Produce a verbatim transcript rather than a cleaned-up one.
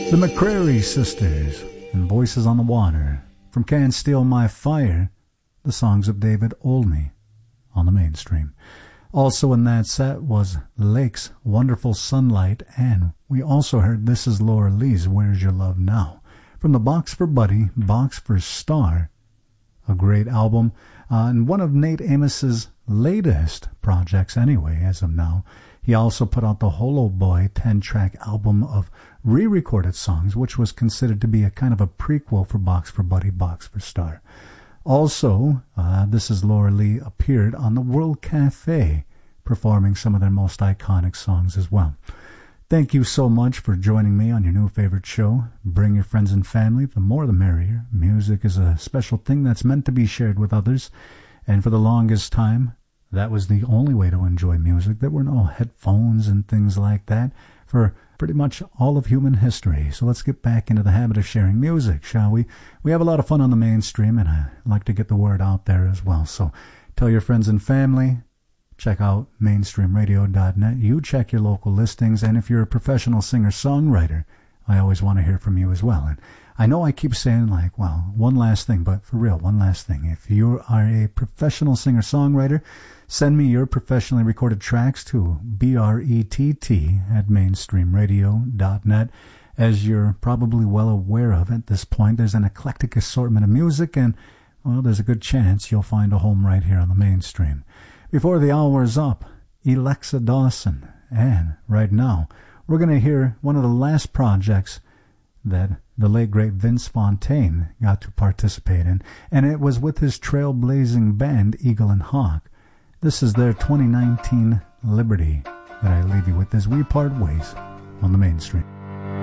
The McCrary Sisters and Voices on the Water. From Can't Steal My Fire, the songs of David Olney on the Mainstream. Also in that set was Lake's Wonderful Sunlight, and we also heard This Is Laura Lee's Where's Your Love Now? From the Box for Buddy, Box for Star, a great album, uh, and one of Nate Amos's latest projects anyway, as of now. He also put out the Holo Boy ten-track album of re-recorded songs, which was considered to be a kind of a prequel for Box for Buddy, Box for Star. Also, uh, This Is Laura Lee appeared on the World Cafe, performing some of their most iconic songs as well. Thank you so much for joining me on your new favorite show. Bring your friends and family, the more the merrier. Music is a special thing that's meant to be shared with others, and for the longest time, that was the only way to enjoy music. There were no headphones and things like that for pretty much all of human history. So let's get back into the habit of sharing music, shall we? We have a lot of fun on the Mainstream, and I like to get the word out there as well. So tell your friends and family. Check out mainstream radio dot net. You check your local listings, and if you're a professional singer-songwriter, I always want to hear from you as well. And I know I keep saying, like, well, one last thing, but for real, one last thing. If you are a professional singer-songwriter, send me your professionally recorded tracks to brett at mainstream radio dot net. As you're probably well aware of at this point, there's an eclectic assortment of music, and, well, there's a good chance you'll find a home right here on the Mainstream. Before the hour is up, Alexa Dawson. And right now, we're going to hear one of the last projects that the late great Vince Fontaine got to participate in, and it was with his trailblazing band Eagle and Hawk. This is their twenty nineteen Liberty that I leave you with as we part ways on the Mainstream.